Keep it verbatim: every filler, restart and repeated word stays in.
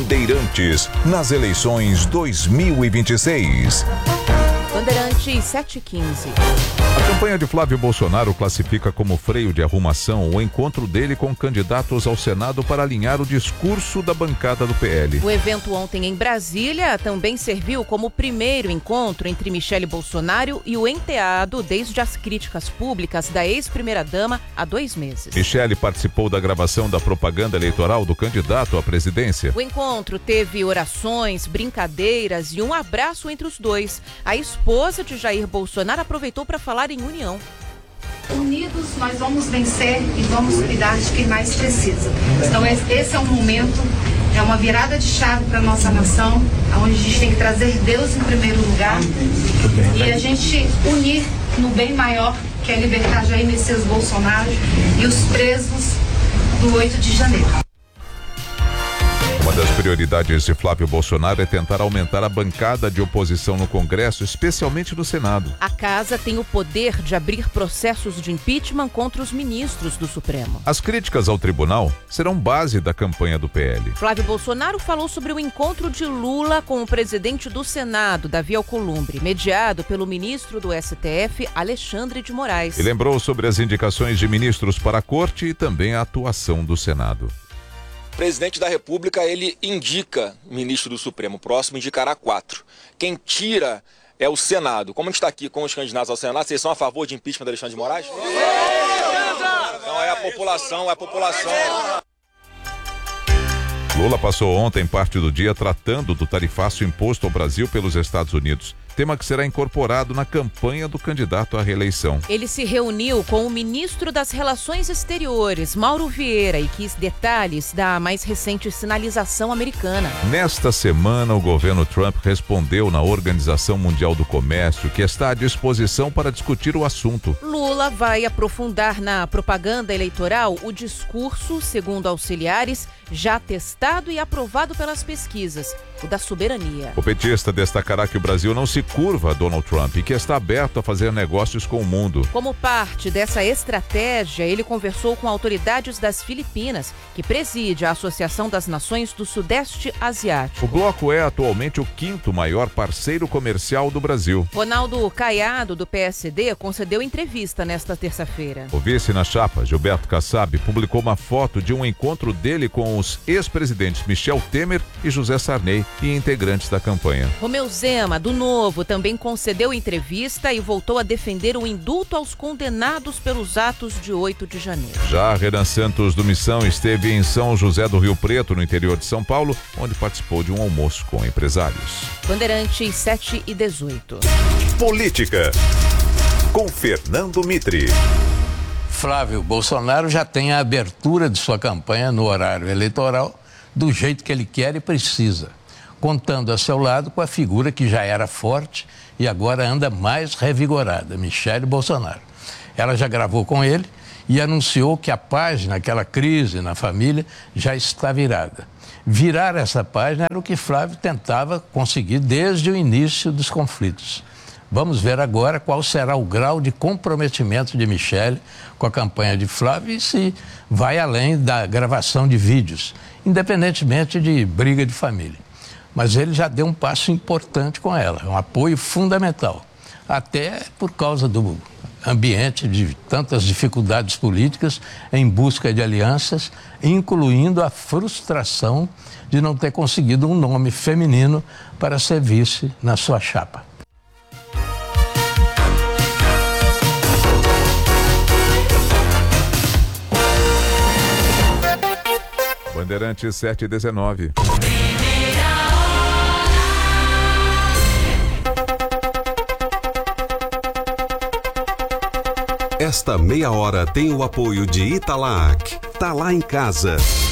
Bandeirantes, nas eleições dois mil e vinte e seis. Bandeirantes sete e quinze. A campanha de Flávio Bolsonaro classifica como freio de arrumação o encontro dele com candidatos ao Senado para alinhar o discurso da bancada do P L. O evento ontem em Brasília também serviu como o primeiro encontro entre Michele Bolsonaro e o enteado desde as críticas públicas da ex-primeira-dama há dois meses. Michele participou da gravação da propaganda eleitoral do candidato à presidência. O encontro teve orações, brincadeiras e um abraço entre os dois. A esposa de Jair Bolsonaro aproveitou para falar em união. Unidos nós vamos vencer e vamos cuidar de quem mais precisa. Então esse é um momento, é uma virada de chave para a nossa nação, onde a gente tem que trazer Deus em primeiro lugar e a gente unir no bem maior, que é libertar Jair Messias Bolsonaro e os presos do oito de janeiro. Uma das prioridades de Flávio Bolsonaro é tentar aumentar a bancada de oposição no Congresso, especialmente no Senado. A casa tem o poder de abrir processos de impeachment contra os ministros do Supremo. As críticas ao tribunal serão base da campanha do P L. Flávio Bolsonaro falou sobre o encontro de Lula com o presidente do Senado, Davi Alcolumbre, mediado pelo ministro do S T F, Alexandre de Moraes. E lembrou sobre as indicações de ministros para a Corte e também a atuação do Senado. O presidente da República, ele indica ministro do Supremo, o próximo indicará quatro. Quem tira é o Senado. Como a gente está aqui com os candidatos ao Senado, vocês são a favor de impeachment do Alexandre de Moraes? Não, é a população, é a população. Lula passou ontem parte do dia tratando do tarifaço imposto ao Brasil pelos Estados Unidos, tema que será incorporado na campanha do candidato à reeleição. Ele se reuniu com o ministro das Relações Exteriores, Mauro Vieira, e quis detalhes da mais recente sinalização americana. Nesta semana, o governo Trump respondeu na Organização Mundial do Comércio que está à disposição para discutir o assunto. Lula vai aprofundar na propaganda eleitoral o discurso, segundo auxiliares, já testado e aprovado pelas pesquisas, o da soberania. O petista destacará que o Brasil não se curva a Donald Trump e que está aberto a fazer negócios com o mundo. Como parte dessa estratégia, ele conversou com autoridades das Filipinas, que preside a Associação das Nações do Sudeste Asiático. O bloco é atualmente o quinto maior parceiro comercial do Brasil. Ronaldo Caiado, do P S D, concedeu entrevista nesta terça-feira. O vice na chapa, Gilberto Kassab, publicou uma foto de um encontro dele com os ex-presidentes Michel Temer e José Sarney e integrantes da campanha. Romeu Zema, do Novo, também concedeu entrevista e voltou a defender o indulto aos condenados pelos atos de oito de janeiro. Já Renan Santos, do Missão, esteve em São José do Rio Preto, no interior de São Paulo, onde participou de um almoço com empresários. Bandeirantes sete e dezoito. Política, com Fernando Mitre. Flávio Bolsonaro já tem a abertura de sua campanha no horário eleitoral do jeito que ele quer e precisa, contando a seu lado com a figura que já era forte e agora anda mais revigorada, Michele Bolsonaro. Ela já gravou com ele e anunciou que a página, aquela crise na família, já está virada. Virar essa página era o que Flávio tentava conseguir desde o início dos conflitos. Vamos ver agora qual será o grau de comprometimento de Michele com a campanha de Flávio e se vai além da gravação de vídeos, independentemente de briga de família. Mas ele já deu um passo importante com ela, um apoio fundamental, até por causa do ambiente de tantas dificuldades políticas em busca de alianças, incluindo a frustração de não ter conseguido um nome feminino para ser vice na sua chapa. Bandeirantes sete e dezenove. Esta meia hora tem o apoio de Italac. Tá lá em casa.